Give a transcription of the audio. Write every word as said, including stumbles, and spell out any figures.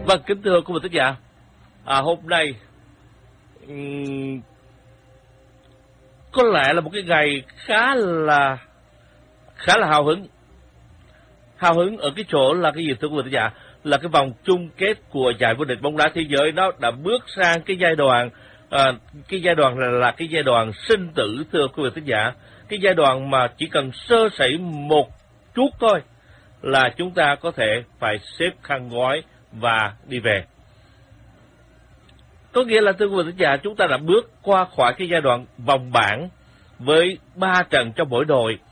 Vâng, kính thưa quý vị thính giả, à, hôm nay um, có lẽ là một cái ngày khá là khá là hào hứng. Hào hứng ở cái chỗ là cái gì thưa quý vị thính giả? Là cái vòng chung kết của giải vô địch bóng đá thế giới nó đã bước sang cái giai đoạn à, cái giai đoạn là, là cái giai đoạn sinh tử thưa quý vị thính giả. Cái giai đoạn mà chỉ cần sơ sẩy một chút thôi là chúng ta có thể phải xếp khăn gói và đi về. Có nghĩa là thưa quý vị thính giả, chúng ta đã bước qua khỏi cái giai đoạn vòng bảng với ba trận cho mỗi đội.